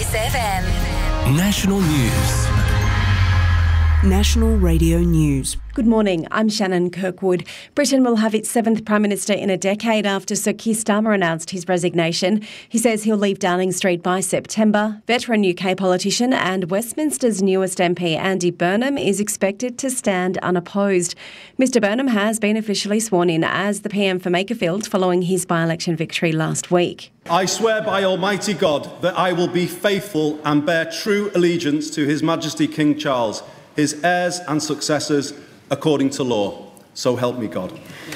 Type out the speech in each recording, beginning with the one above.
Voice FM. National News. National Radio News. Good morning, I'm Shannon Kirkwood. Britain will have its seventh Prime Minister in a decade after Sir Keir Starmer announced his resignation. He says he'll leave Downing Street by September. Veteran UK politician and Westminster's newest MP, Andy Burnham, is expected to stand unopposed. Mr Burnham has been officially sworn in as the PM for Makerfield following his by-election victory last week. I swear by Almighty God that I will be faithful and bear true allegiance to His Majesty King Charles, his heirs and successors, according to law. So help me God.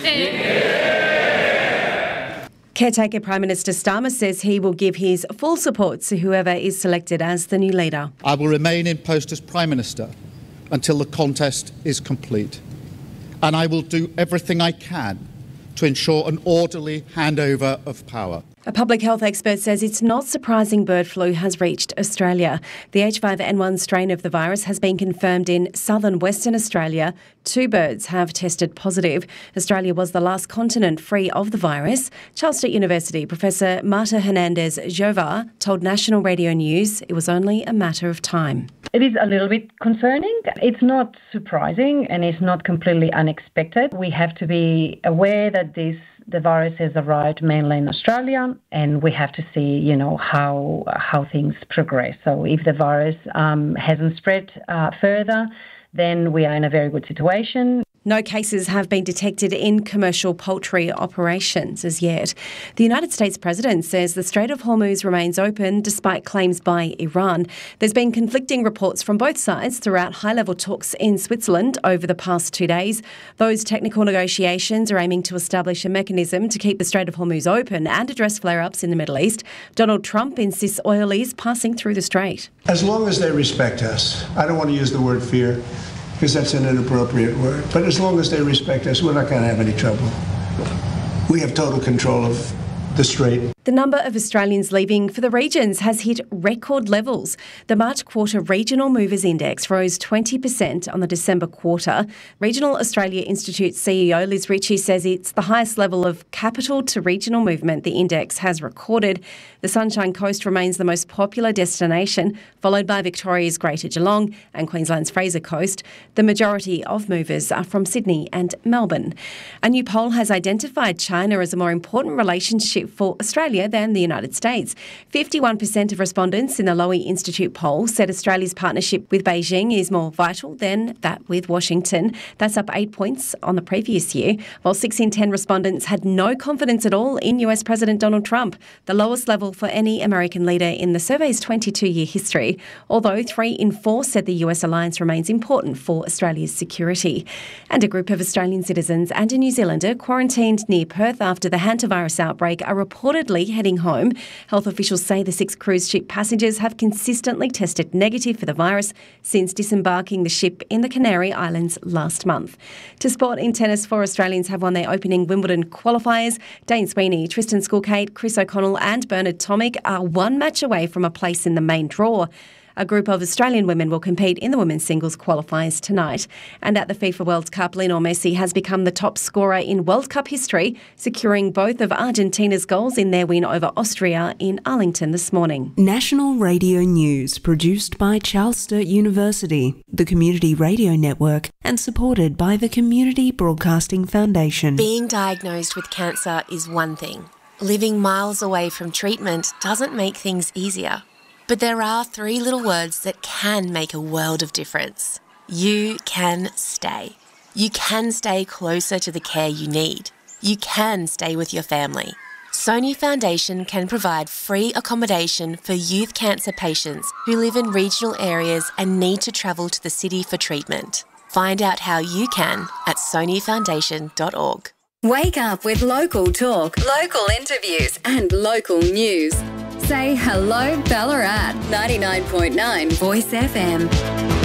Caretaker Prime Minister Starmer says he will give his full support to whoever is selected as the new leader. I will remain in post as Prime Minister until the contest is complete. And I will do everything I can to ensure an orderly handover of power. A public health expert says it's not surprising bird flu has reached Australia. The H5N1 strain of the virus has been confirmed in southern Western Australia. 2 birds have tested positive. Australia was the last continent free of the virus. Charles Sturt University Professor Marta Hernandez-Jovar told National Radio News it was only a matter of time. It is a little bit concerning. It's not surprising and it's not completely unexpected. We have to be aware that the virus has arrived mainly in Australia, and we have to see, how things progress. So if the virus hasn't spread further, then we are in a very good situation. No cases have been detected in commercial poultry operations as yet. The United States President says the Strait of Hormuz remains open despite claims by Iran. There's been conflicting reports from both sides throughout high-level talks in Switzerland over the past 2 days. Those technical negotiations are aiming to establish a mechanism to keep the Strait of Hormuz open and address flare-ups in the Middle East. Donald Trump insists oil is passing through the strait. As long as they respect us, I don't want to use the word fear, because that's an inappropriate word. But as long as they respect us, we're not going to have any trouble. We have total control of the strait. The number of Australians leaving for the regions has hit record levels. The March quarter Regional Movers Index rose 20% on the December quarter. Regional Australia Institute CEO Liz Ritchie says it's the highest level of capital to regional movement the index has recorded. The Sunshine Coast remains the most popular destination, followed by Victoria's Greater Geelong and Queensland's Fraser Coast. The majority of movers are from Sydney and Melbourne. A new poll has identified China as a more important relationship for Australia than the United States. 51% of respondents in the Lowy Institute poll said Australia's partnership with Beijing is more vital than that with Washington. That's up 8 points on the previous year, while 6 in 10 respondents had no confidence at all in US President Donald Trump, the lowest level for any American leader in the survey's 22-year history, although 3 in 4 said the US alliance remains important for Australia's security. And a group of Australian citizens and a New Zealander quarantined near Perth after the hantavirus outbreak are reportedly heading home. Health officials say the 6 cruise ship passengers have consistently tested negative for the virus since disembarking the ship in the Canary Islands last month. To sport in tennis, 4 Australians have won their opening Wimbledon qualifiers. Dane Sweeney, Tristan Skulkate, Chris O'Connell and Bernard Tomic are 1 match away from a place in the main draw. A group of Australian women will compete in the women's singles qualifiers tonight. And at the FIFA World Cup, Lionel Messi has become the top scorer in World Cup history, securing both of Argentina's goals in their win over Austria in Arlington this morning. National Radio News, produced by Charles Sturt University, the Community Radio Network, and supported by the Community Broadcasting Foundation. Being diagnosed with cancer is one thing. Living miles away from treatment doesn't make things easier. But there are 3 little words that can make a world of difference. You can stay. You can stay closer to the care you need. You can stay with your family. Sony Foundation can provide free accommodation for youth cancer patients who live in regional areas and need to travel to the city for treatment. Find out how you can at sonyfoundation.org. Wake up with local talk, local interviews and local news. Say hello Ballarat, 99.9 Voice FM.